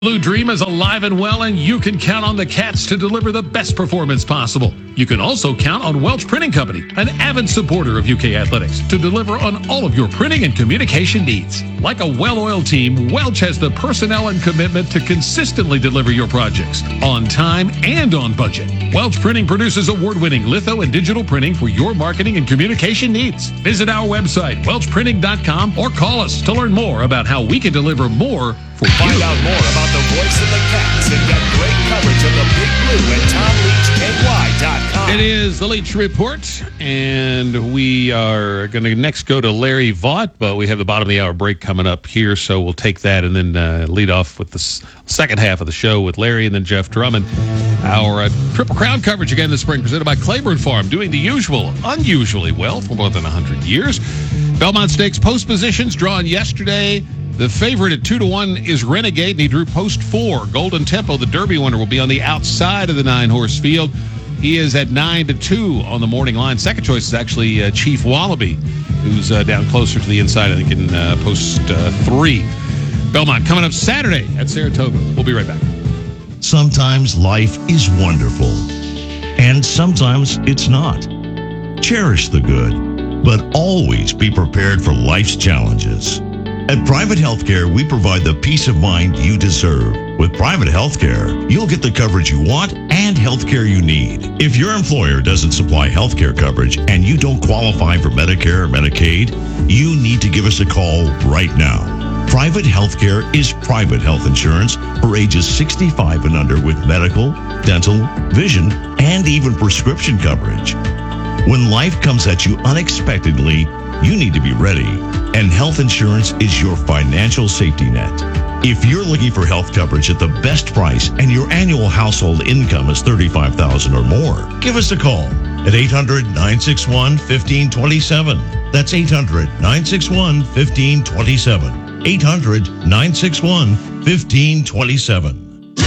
Blue Dream is alive and well, and you can count on the Cats to deliver the best performance possible. You can also count on Welch Printing Company, an avid supporter of UK athletics, to deliver on all of your printing and communication needs. Like a well-oiled team, Welch has the personnel and commitment to consistently deliver your projects on time and on budget. Welch Printing produces award-winning litho and digital printing for your marketing and communication needs. Visit our website, welchprinting.com, or call us to learn more about how we can deliver more for you. Find out more about the voice of the Cats and get great coverage of the Big Blue at TomLeachNY.com. It is the Leach Report, and we are going to next go to Larry Vaught, but we have the bottom of the hour break coming up here, so we'll take that and then lead off with the second half of the show with Larry and then Jeff Drummond. Our Triple Crown coverage again this spring presented by Claiborne Farm, doing the usual, unusually well for more than 100 years. Belmont Stakes post positions drawn yesterday. The favorite at 2-1 is Renegade, and he drew post 4. Golden Tempo, the Derby winner, will be on the outside of the 9-horse field. He is at 9-2 on the morning line. Second choice is actually Chief Wallaby, who's down closer to the inside, I think, in post 3. Belmont coming up Saturday at Saratoga. We'll be right back. Sometimes life is wonderful, and sometimes it's not. Cherish the good, but always be prepared for life's challenges. At Private Healthcare, we provide the peace of mind you deserve. With Private Healthcare, you'll get the coverage you want and healthcare you need. If your employer doesn't supply healthcare coverage and you don't qualify for Medicare or Medicaid, you need to give us a call right now. Private Healthcare is private health insurance for ages 65 and under with medical, dental, vision, and even prescription coverage. When life comes at you unexpectedly, you need to be ready, and health insurance is your financial safety net. If you're looking for health coverage at the best price and your annual household income is $35,000 or more, give us a call at 800-961-1527. That's 800-961-1527. 800-961-1527.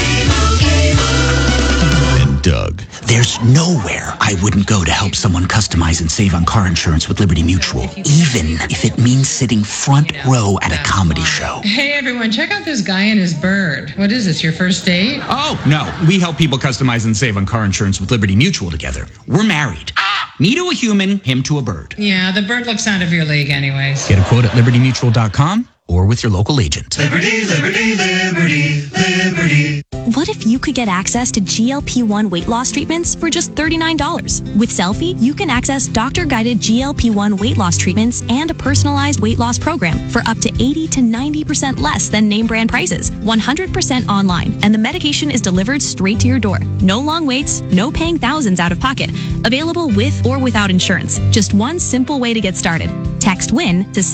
Doug. There's nowhere I wouldn't go to help someone customize and save on car insurance with Liberty Mutual, even if it means sitting front row at a comedy show. Hey everyone, check out this guy and his bird. What is this, your first date? Oh, no. We help people customize and save on car insurance with Liberty Mutual together. We're married. Me to a human, him to a bird. Yeah, the bird looks out of your league anyways. Get a quote at libertymutual.com or with your local agent. Liberty, liberty, liberty, liberty. What if you could get access to GLP-1 weight loss treatments for just $39? With Selfie, you can access doctor-guided GLP-1 weight loss treatments and a personalized weight loss program for up to 80 to 90% less than name brand prices, 100% online, and the medication is delivered straight to your door. No long waits, no paying thousands out of pocket. Available with or without insurance. Just one simple way to get started. Text WIN to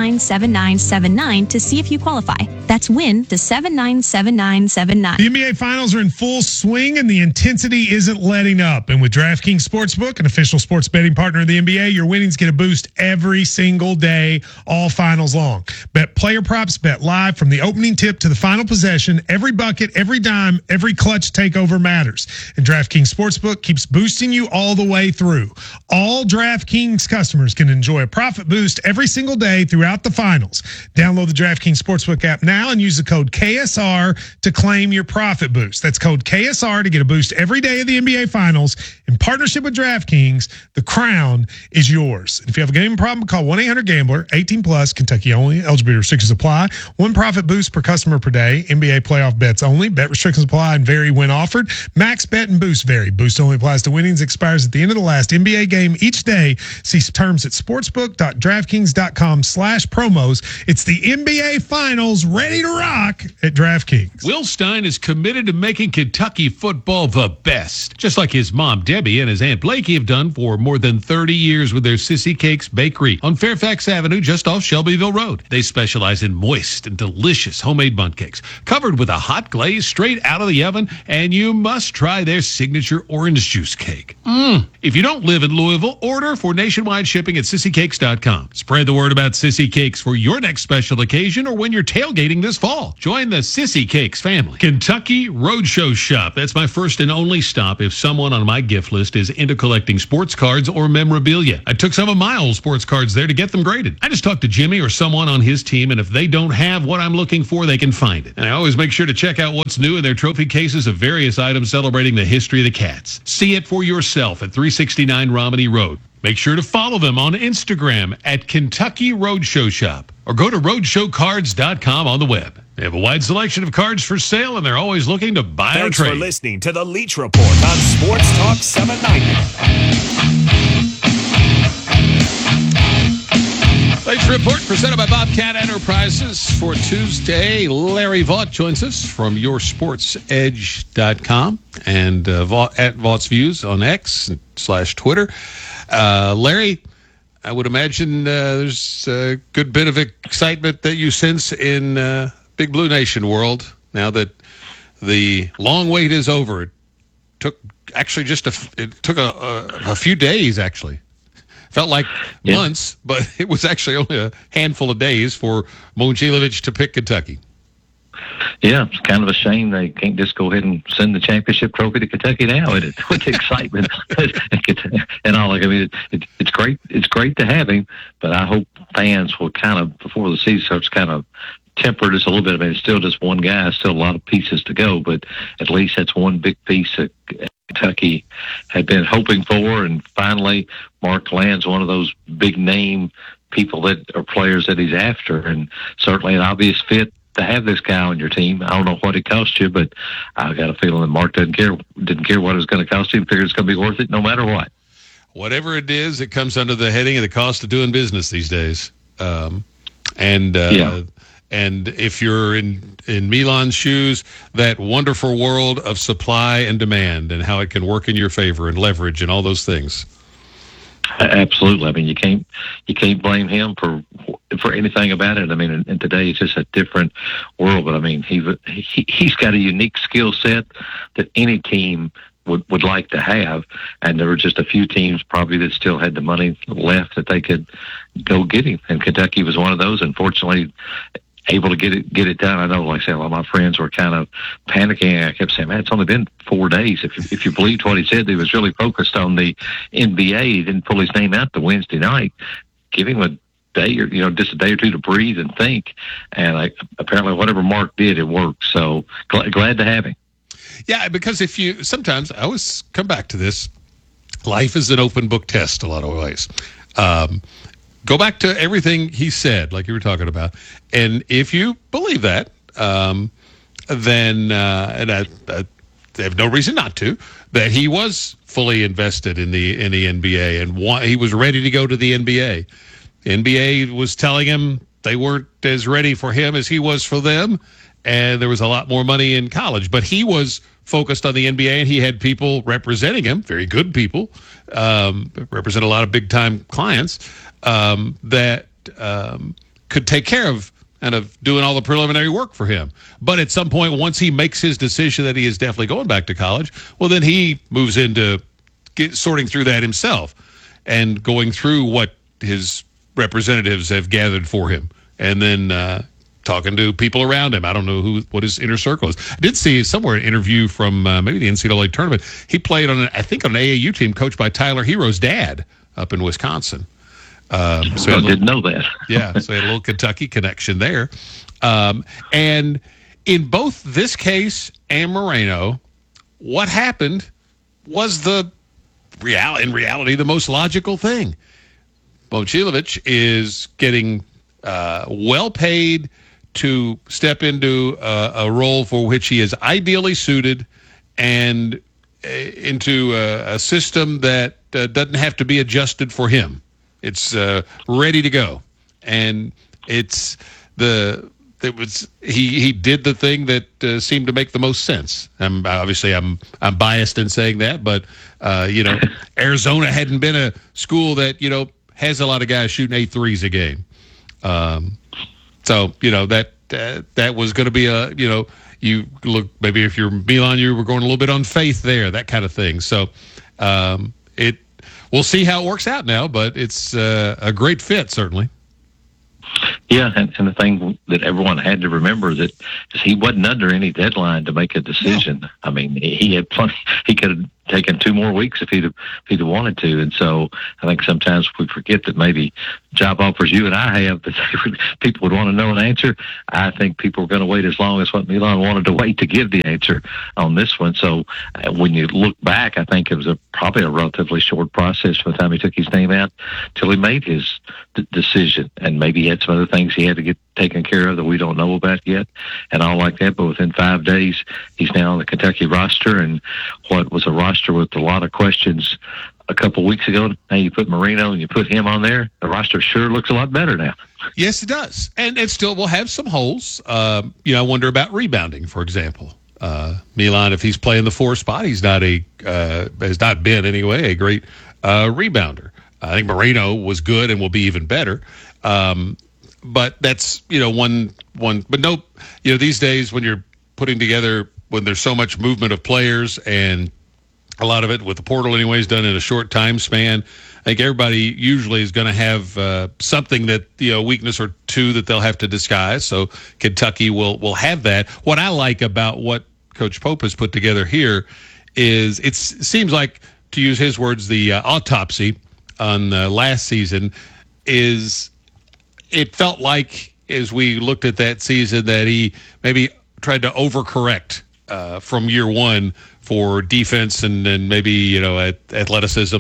797979 to see if you qualify. That's WIN to 797979. The NBA Finals are in full swing, and the intensity isn't letting up. And with DraftKings Sportsbook, an official sports betting partner of the NBA, your winnings get a boost every single day, all finals long. Bet player props, bet live from the opening tip to the final possession. Every bucket, every dime, every clutch takeover matters. And DraftKings Sportsbook keeps boosting you all the way through. All DraftKings customers can enjoy a profit boost every single day throughout the finals. Download the DraftKings Sportsbook app now and use the code KSR to claim your profit boost. That's code KSR to get a boost every day of the NBA Finals. In partnership with DraftKings, the crown is yours. And if you have a gambling problem, call 1-800-GAMBLER, 18 plus, Kentucky only. Eligibility restrictions apply. One profit boost per customer per day. NBA playoff bets only. Bet restrictions apply and vary when offered. Max bet and boost vary. Boost only applies to winnings. Expires at the end of the last NBA game each day. See terms at sportsbook.draftkings.com/promos. It's the NBA Finals ready to rock at DraftKings. Will Stein is committed to making Kentucky football the best, just like his mom, Debbie, and his Aunt Blakey have done for more than 30 years with their Sissy Cakes Bakery on Fairfax Avenue, just off Shelbyville Road. They specialize in moist and delicious homemade bundt cakes, covered with a hot glaze straight out of the oven, and you must try their signature orange juice cake. If you don't live in Louisville, order for nationwide shipping at sissykakes.com. sissy.com. Spread the word about Sissy Cakes for your next special occasion or when you're tailgating this fall. Join the Sissy Cakes family. Kentucky Roadshow Shop. That's my first and only stop if someone on my gift list is into collecting sports cards or memorabilia. I took some of my old sports cards there to get them graded. I just talked to Jimmy or someone on his team, and if they don't have what I'm looking for, they can find it. And I always make sure to check out what's new in their trophy cases of various items celebrating the history of the Cats. See it for yourself at 369 Romney Road. Make sure to follow them on Instagram at Kentucky Roadshow Shop or go to roadshowcards.com on the web. They have a wide selection of cards for sale, and they're always looking to buy or Thanks trade. for listening to the Leach Report on Sports Talk 790. Leach Report presented by Bobcat Enterprises for Tuesday. Larry Vaught joins us from YourSportsEdge.com and at Vaught's Views on X/Twitter. Larry, I would imagine there's a good bit of excitement that you sense in Big Blue Nation world now that the long wait is over. It took actually it took a few days, actually. Felt like months, but it was actually only a handful of days for Momcilovic to pick Kentucky. Yeah, it's kind of a shame they can't just go ahead and send the championship trophy to Kentucky now with the excitement and all. I mean, it's great. It's great to have him, but I hope fans will kind of, before the season starts, kind of temper this a little bit. I mean, it's still just one guy, still a lot of pieces to go, but at least that's one big piece that Kentucky had been hoping for, and finally Mark lands one of those big name people that are players that he's after, and certainly an obvious fit to have this guy on your team. I don't know what it cost you, but I got a feeling that Mark didn't care what it was going to cost him. Figured it's going to be worth it no matter what. Whatever it is, it comes under the heading of the cost of doing business these days. And if you're in Milan's shoes, that wonderful world of supply and demand and how it can work in your favor and leverage and all those things. Absolutely. I mean, you can't blame him for anything about it. I mean, and today it's just a different world. But I mean, he's got a unique skill set that any team would like to have, and there were just a few teams probably that still had the money left that they could go get him. And Kentucky was one of those. Unfortunately, able to get it done. I know, like I said, a lot of my friends were kind of panicking. I kept saying, man, it's only been 4 days. If you believed what he said, he was really focused on the NBA. He didn't pull his name out the Wednesday night. Give him a day or, just a day or two to breathe and think. And apparently whatever Mark did, it worked. So glad to have him. Yeah, because sometimes I always come back to this. Life is an open book test a lot of ways. Go back to everything he said, like you were talking about. And if you believe that, then, and I have no reason not to, that he was fully invested in the NBA and he was ready to go to the NBA. The NBA was telling him they weren't as ready for him as he was for them, and there was a lot more money in college. But he was focused on the NBA, and he had people representing him, very good people, represent a lot of big-time clients, that could take care of doing all the preliminary work for him. But at some point, once he makes his decision that he is definitely going back to college, well, then he moves into sorting through that himself and going through what his representatives have gathered for him, and then talking to people around him. I don't know what his inner circle is. I did see somewhere an interview from maybe the NCAA tournament. He played on an AAU team coached by Tyler Hero's dad up in Wisconsin. I didn't know that. Yeah, so he had a little Kentucky connection there. And in both this case and Moreno, what happened was in reality, the most logical thing. Momcilovic is getting well paid to step into a role for which he is ideally suited and into a system that doesn't have to be adjusted for him. It's ready to go, and he did the thing that seemed to make the most sense. I'm biased in saying that, but Arizona hadn't been a school that has a lot of guys shooting 8 threes a game. So that was going to be you look, maybe if you're Milan, you were going a little bit on faith there, that kind of thing. So we'll we'll see how it works out now, but it's a great fit, certainly. Yeah, and the thing that everyone had to remember that he wasn't under any deadline to make a decision. No. I mean, he had plenty. He could have taken 2 more weeks if he'd wanted to. And so I think sometimes we forget that maybe job offers you and I have that people would want to know an answer. I think people are going to wait as long as what Milan wanted to wait to give the answer on this one. So when you look back, I think it was probably a relatively short process from the time he took his name out till he made his decision. And maybe he had some other things he had to get taken care of that we don't know about yet and all like that. But within 5 days, he's now on the Kentucky roster, and what was a roster with a lot of questions a couple of weeks ago. Now you put Marino and you put him on there, the roster sure looks a lot better now. Yes, it does. And it still will have some holes. I wonder about rebounding, for example. Milan, if he's playing the 4 spot, he's not has not been anyway, a great rebounder. I think Marino was good and will be even better. But that's, one, but no, these days when you're putting together, when there's so much movement of players and a lot of it with the portal anyways done in a short time span, I think everybody usually is going to have something that, weakness or two that they'll have to disguise. So Kentucky will have that. What I like about what Coach Pope has put together here is it seems like, to use his words, the autopsy on last season is it felt like as we looked at that season that he maybe tried to overcorrect from year one for defense and maybe, athleticism,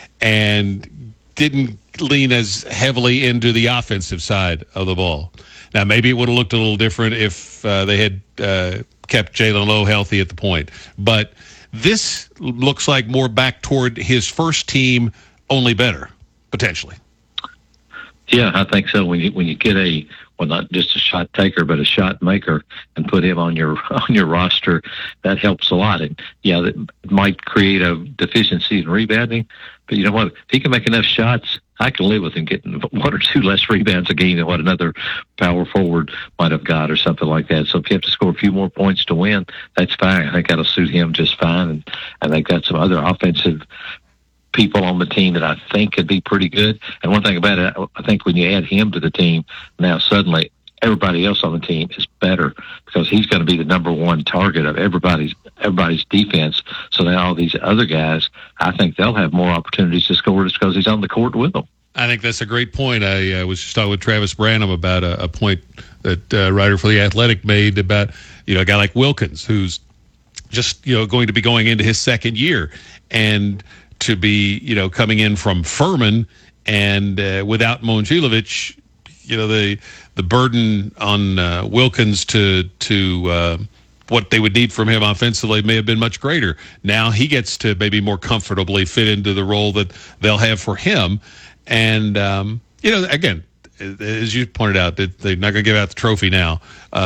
and didn't lean as heavily into the offensive side of the ball. Now, maybe it would have looked a little different if they had kept Jalen Lowe healthy at the point. But this looks like more back toward his first team, only better, potentially. Yeah, I think so. When you get not just a shot taker, but a shot maker, and put him on your roster, that helps a lot. And yeah, that might create a deficiency in rebounding, but you know what? If he can make enough shots, I can live with him getting 1 or 2 less rebounds a game than what another power forward might have got or something like that. So if you have to score a few more points to win, that's fine. I think that'll suit him just fine. And they've got some other offensive people on the team that I think could be pretty good. And one thing about it, I think when you add him to the team, now suddenly everybody else on the team is better because he's going to be the number one target of everybody's defense. So now all these other guys, I think they'll have more opportunities to score just because he's on the court with them. I think that's a great point. I was just talking with Travis Branham about a point that a writer for The Athletic made about, a guy like Wilkins, who's just, going to be going into his second year, and to be, coming in from Furman and without Momcilovic, the burden on Wilkins to what they would need from him offensively may have been much greater. Now he gets to maybe more comfortably fit into the role that they'll have for him. And, again, as you pointed out, that they're not going to give out the trophy now.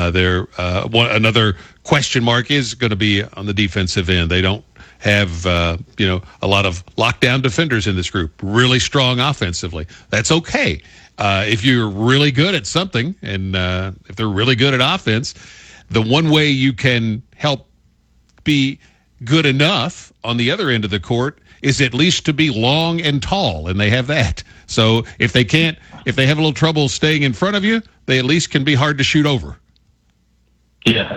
Another question mark is going to be on the defensive end. They don't have, a lot of lockdown defenders in this group, really strong offensively. That's okay. If you're really good at something, and if they're really good at offense, the one way you can help be good enough on the other end of the court is at least to be long and tall, and they have that. So if they have a little trouble staying in front of you, they at least can be hard to shoot over. Yeah.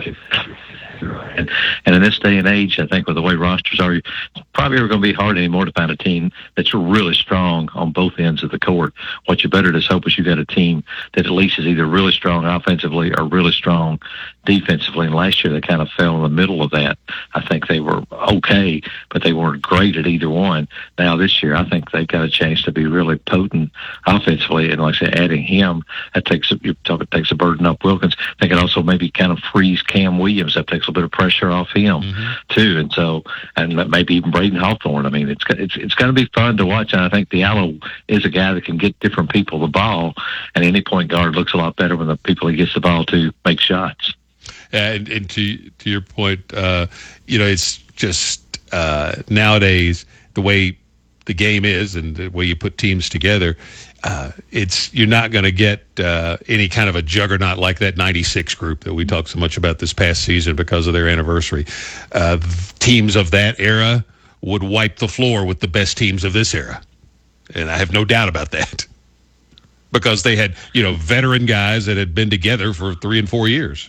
And in this day and age, I think with the way rosters are, it's probably never going to be hard anymore to find a team that's really strong on both ends of the court. What you better just hope is you got a team that at least is either really strong offensively or really strong defensively. And last year they kind of fell in the middle of that. I think they were okay, but they weren't great at either one. Now this year, I think they've got a chance to be really potent offensively. And like I said, adding him, that takes a burden off Wilkins. I think it also maybe kind of frees Cam Williams. That takes a bit of pressure off him too. And so, and maybe even Braden Hawthorne. I mean, it's going to be fun to watch. And I think Diallo is a guy that can get different people the ball, and any point guard looks a lot better when the people he gets the ball to make shots. And to your point, it's just nowadays the way the game is and the way you put teams together, you're not going to get any kind of a juggernaut like that 96 group that we talked so much about this past season because of their anniversary. Teams of that era would wipe the floor with the best teams of this era. And I have no doubt about that. Because they had, veteran guys that had been together for 3 and 4 years.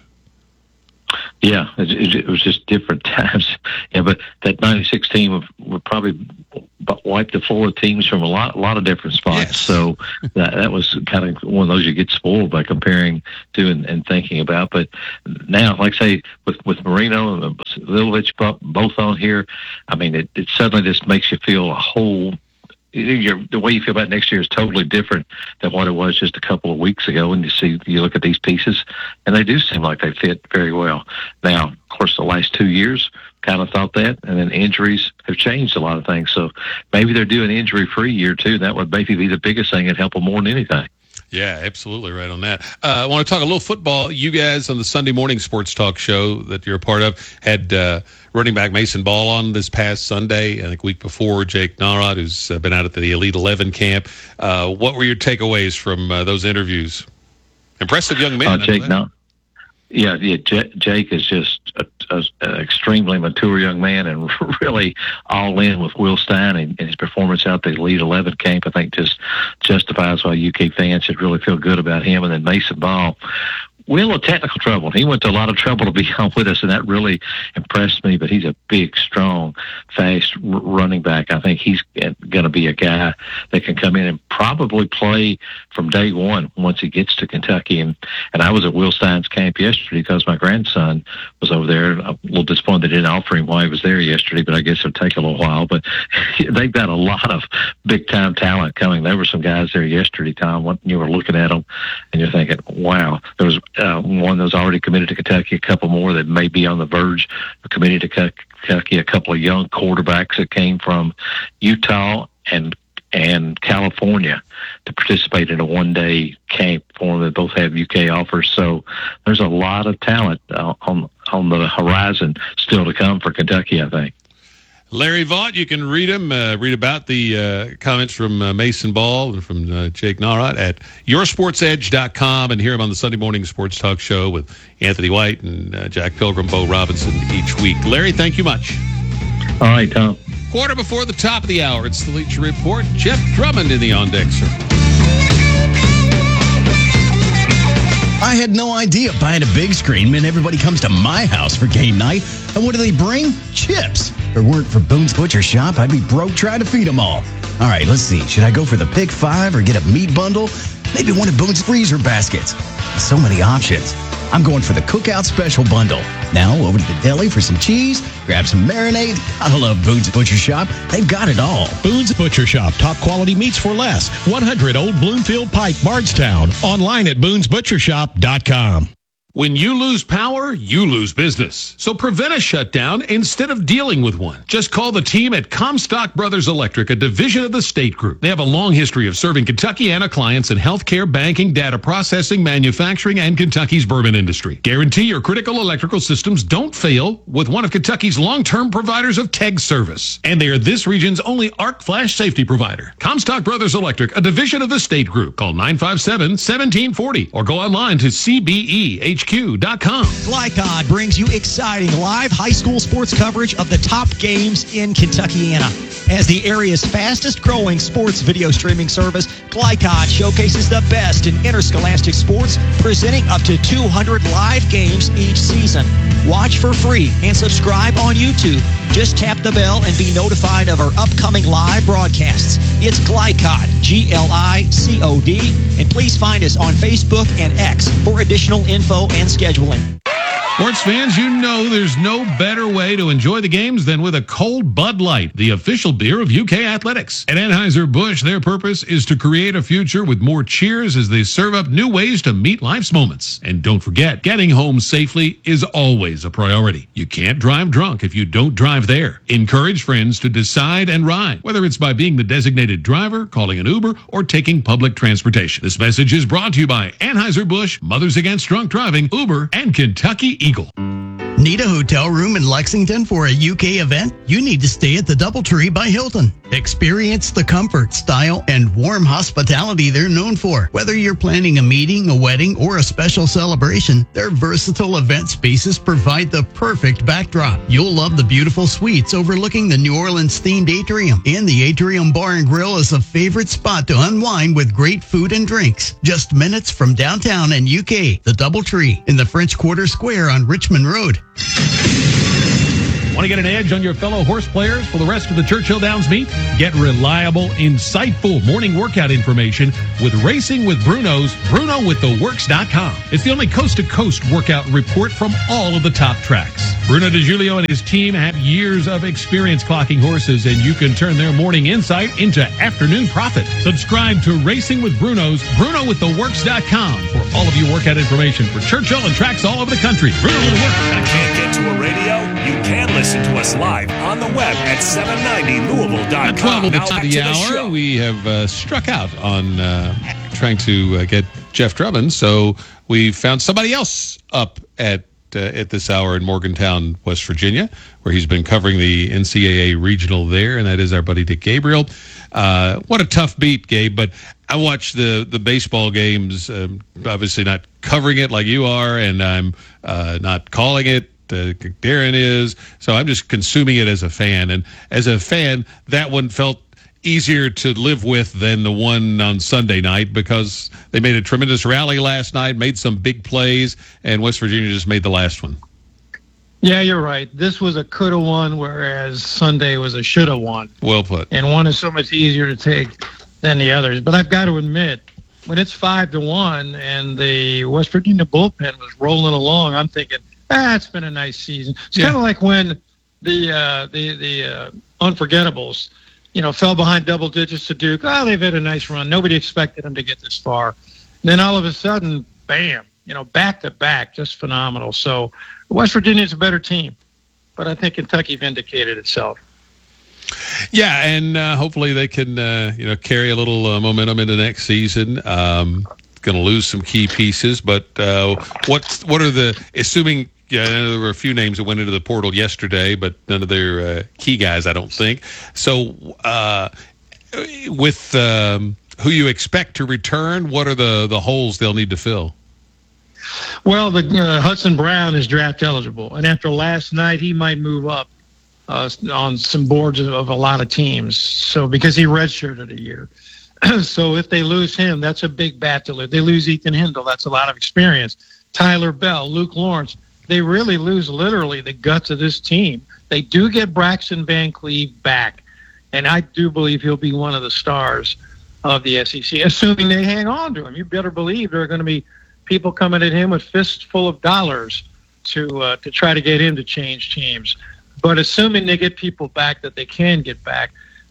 Yeah, it was just different times. Yeah, but that '96 team would probably wipe the floor of teams from a lot of different spots. Yes. So that was kind of one of those you get spoiled by comparing to and thinking about. But now, like I say, with Marino and Lilovich both on here, I mean, it suddenly just makes you feel a whole. The way you feel about next year is totally different than what it was just a couple of weeks ago. And you look at these pieces, and they do seem like they fit very well. Now, of course, the last 2 years kind of thought that, and then injuries have changed a lot of things. So maybe they're doing injury-free year too. That would maybe be the biggest thing and help them more than anything. Yeah, absolutely right on that. I want to talk a little football. You guys on the Sunday morning sports talk show that you're a part of had running back Mason Ball on this past Sunday. I think week before, Jake Narod, who's been out at the Elite 11 camp. What were your takeaways from those interviews? Impressive young man. Jake, no. Yeah, Jake is just an extremely mature young man and really all in with Will Stein and his performance out the Elite 11 camp. I think just justifies why UK fans should really feel good about him. And then Mason Ball, Will had technical trouble. He went to a lot of trouble to be on with us, and that really impressed me. But he's a big, strong, fast running back. I think he's going to be a guy that can come in and probably play from day one once he gets to Kentucky. And I was at Will Stein's camp yesterday because my grandson was over there. I'm a little disappointed they didn't offer him while he was there yesterday, but I guess it'll take a little while. But they've got a lot of big-time talent coming. There were some guys there yesterday, Tom, when you were looking at them, and you're thinking, wow, there was one that was already committed to Kentucky, a couple more that may be on the verge of committing to Kentucky, a couple of young quarterbacks that came from Utah and California to participate in a one-day camp for them that both have UK offers. So there's a lot of talent on the horizon still to come for Kentucky, I think. Larry Vaught, you can read him, read about the comments from Mason Ball and from Jake Narod at yoursportsedge.com and hear him on the Sunday morning sports talk show with Anthony White and Jack Pilgrim, Bo Robinson each week. Larry, thank you much. All right, Tom. Quarter before the top of the hour, it's the Leach Report. Jeff Drummond in the on-deck circle. I had no idea buying a big screen meant everybody comes to my house for game night. And what do they bring? Chips. If it weren't for Boone's Butcher Shop, I'd be broke trying to feed them all. All right, let's see. Should I go for the Pick 5 or get a meat bundle? Maybe one of Boone's freezer baskets. So many options. I'm going for the Cookout Special Bundle. Now over to the deli for some cheese, grab some marinade. I love Boone's Butcher Shop. They've got it all. Boone's Butcher Shop. Top quality meats for less. 100 Old Bloomfield Pike, Bardstown. Online at boonesbutchershop.com. When you lose power, you lose business. So prevent a shutdown instead of dealing with one. Just call the team at Comstock Brothers Electric, a division of the State Group. They have a long history of serving Kentuckiana clients in healthcare, banking, data processing, manufacturing, and Kentucky's bourbon industry. Guarantee your critical electrical systems don't fail with one of Kentucky's long-term providers of TEG service. And they are this region's only arc flash safety provider. Comstock Brothers Electric, a division of the State Group. Call 957-1740 or go online to CBEHQ.com. Glycod brings you exciting live high school sports coverage of the top games in Kentuckiana. As the area's fastest growing sports video streaming service, Glycod showcases the best in interscholastic sports, presenting up to 200 live games each season. Watch for free and subscribe on YouTube. Just tap the bell and be notified of our upcoming live broadcasts. It's Glycod, Glicod, and please find us on Facebook and X for additional info and scheduling. Sports fans, you know there's no better way to enjoy the games than with a cold Bud Light, the official beer of UK Athletics. At Anheuser-Busch, their purpose is to create a future with more cheers as they serve up new ways to meet life's moments. And don't forget, getting home safely is always a priority. You can't drive drunk if you don't drive there. Encourage friends to decide and ride, whether it's by being the designated driver, calling an Uber, or taking public transportation. This message is brought to you by Anheuser-Busch, Mothers Against Drunk Driving, Uber, and Kentucky Eagle. Need a hotel room in Lexington for a UK event? You need to stay at the DoubleTree by Hilton. Experience the comfort, style, and warm hospitality they're known for. Whether you're planning a meeting, a wedding, or a special celebration, their versatile event spaces provide the perfect backdrop. You'll love the beautiful suites overlooking the New Orleans-themed atrium. And the Atrium Bar and Grill is a favorite spot to unwind with great food and drinks. Just minutes from downtown and UK, the DoubleTree in the French Quarter Square on Richmond Road. Want to get an edge on your fellow horse players for the rest of the Churchill Downs meet? Get reliable, insightful morning workout information with Racing with Bruno's BrunoWithTheWorks.com. It's the only coast-to-coast workout report from all of the top tracks. Bruno DiGiulio and his team have years of experience clocking horses, and you can turn their morning insight into afternoon profit. Subscribe to Racing with Bruno's BrunoWithTheWorks.com for all of your workout information for Churchill and tracks all over the country. BrunoWithTheWorks.com. Can't get to a radio? You can listen to us live on the web at 790louisville.com. At 12 of the Now top back of to the hour, show. we have struck out on trying to get Jeff Drummond, so we found somebody else up at this hour in Morgantown, West Virginia, where he's been covering the NCAA regional there, and that is our buddy Dick Gabriel. What a tough beat, Gabe, but I watch the baseball games, obviously not covering it like you are, and I'm not calling it. Darren is, so I'm just consuming it as a fan. And as a fan, that one felt easier to live with than the one on Sunday night because they made a tremendous rally last night, made some big plays, and West Virginia just made the last one. Yeah, you're right. This was a coulda won, whereas Sunday was a shoulda won. Well put. And one is so much easier to take than the others. But I've got to admit, when it's 5-1 and the West Virginia bullpen was rolling along, I'm thinking, it's been a nice season. It's kind of like when the Unforgettables, fell behind double digits to Duke. They've had a nice run. Nobody expected them to get this far. And then all of a sudden, bam, back to back, just phenomenal. So West Virginia's a better team, but I think Kentucky vindicated itself. Yeah, and hopefully they can, carry a little momentum into next season. Going to lose some key pieces, but what are the assuming? Yeah, there were a few names that went into the portal yesterday, but none of their key guys, I don't think. So, with who you expect to return, what are the holes they'll need to fill? Well, Hudson Brown is draft eligible, and after last night, he might move up on some boards of a lot of teams. So, because he redshirted a year. So if they lose him, that's a big bat to lose. They lose Ethan Hindle. That's a lot of experience. Tyler Bell, Luke Lawrence. They really lose literally the guts of this team. They do get Braxton Van Cleve back, and I do believe he'll be one of the stars of the SEC, assuming they hang on to him. You better believe there are going to be people coming at him with fists full of dollars to try to get him to change teams. But assuming they get people back that they can get back,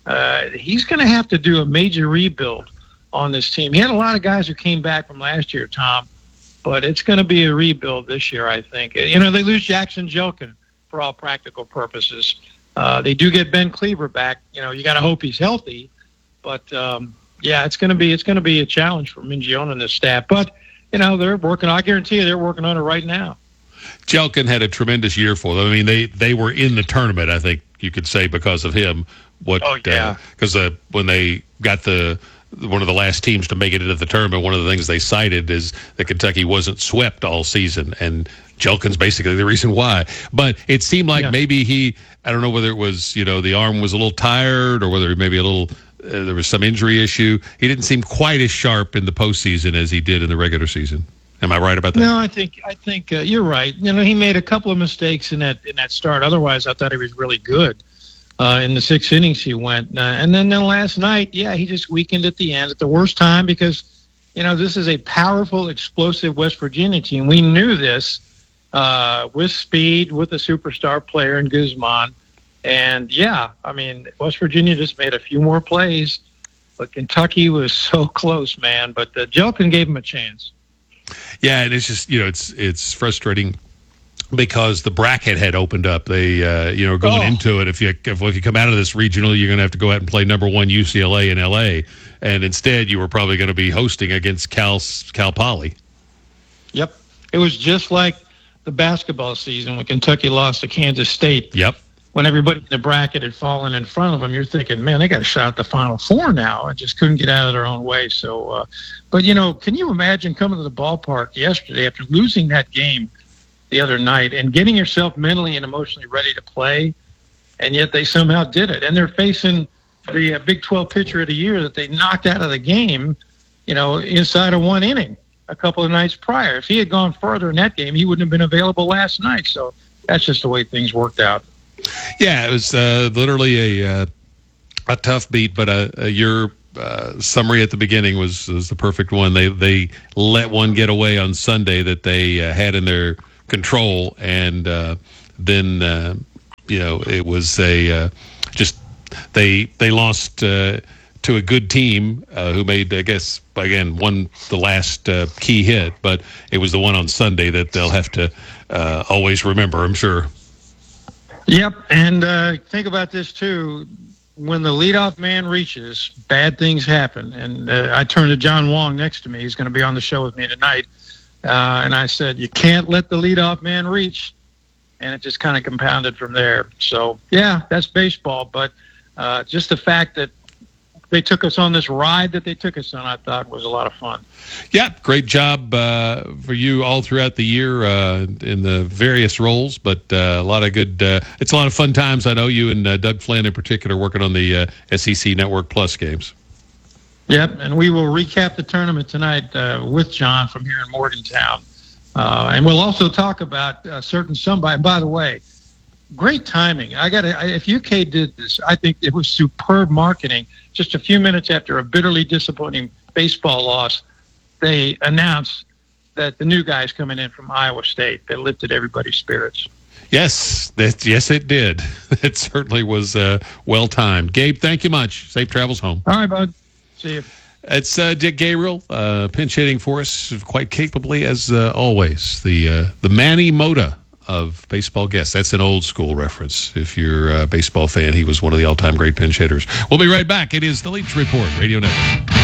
he's going to have to do a major rebuild on this team. He had a lot of guys who came back from last year, Tom, but it's going to be a rebuild this year, I think. They lose Jackson Jelkin for all practical purposes. They do get Ben Cleaver back. You got to hope he's healthy, but it's going to be a challenge for Mingione and the staff. But they're working. I guarantee you, they're working on it right now. Jelkin had a tremendous year for them. I mean, they were in the tournament, I think you could say, because of him. Because when they got one of the last teams to make it into the tournament, one of the things they cited is that Kentucky wasn't swept all season, and Jelkin's basically the reason why. But it seemed like maybe I don't know whether it was, the arm was a little tired or whether maybe a little, there was some injury issue. He didn't seem quite as sharp in the postseason as he did in the regular season. Am I right about that? No, I think you're right. He made a couple of mistakes in that start. Otherwise, I thought he was really good. In the 6 innings he went. And then last night, he just weakened at the end at the worst time because, this is a powerful, explosive West Virginia team. We knew this with speed, with a superstar player in Guzman. And, West Virginia just made a few more plays. But Kentucky was so close, man. But Jelkin gave him a chance. Yeah, and it's just, it's frustrating. Because the bracket had opened up, they going into it. If you come out of this regional, you're going to have to go out and play number 1 UCLA in LA, and instead you were probably going to be hosting against Cal Poly. Yep, it was just like the basketball season when Kentucky lost to Kansas State. Yep, when everybody in the bracket had fallen in front of them, you're thinking, man, they got a shot at the Final Four now and just couldn't get out of their own way. So, but, can you imagine coming to the ballpark yesterday after losing that game the other night and getting yourself mentally and emotionally ready to play, and yet they somehow did it. And they're facing the Big 12 pitcher of the year that they knocked out of the game, inside of one inning a couple of nights prior. If he had gone further in that game, he wouldn't have been available last night. So that's just the way things worked out. Yeah, it was literally a tough beat, but your summary at the beginning was the perfect one. They let one get away on Sunday that they had in their control, and then it was just they lost to a good team who made, I guess, again, won the last key hit, but it was the one on Sunday that they'll have to always remember, I'm sure. Yep, and think about this, too. When the leadoff man reaches, bad things happen. And I turned to John Wong next to me. He's going to be on the show with me tonight. And I said, you can't let the leadoff man reach. And it just kind of compounded from there. So, yeah, that's baseball. But just the fact that they took us on this ride that they took us on, I thought was a lot of fun. Yeah, great job for you all throughout the year in the various roles, but a lot of good, it's a lot of fun times. I know you and Doug Flynn in particular working on the SEC Network Plus games. Yep, and we will recap the tournament tonight with John from here in Morgantown. And we'll also talk about certain somebody. And by the way, great timing. If UK did this, I think it was superb marketing. Just a few minutes after a bitterly disappointing baseball loss, they announced that the new guy's coming in from Iowa State. That lifted everybody's spirits. Yes, yes, it did. It certainly was well timed. Gabe, thank you much. Safe travels home. All right, bud. See you. It's Dick Gabriel, pinch hitting for us quite capably as always. The Manny Mota of baseball guests. That's an old school reference. If you're a baseball fan, he was one of the all-time great pinch hitters. We'll be right back. It is the Leach Report, Radio Network.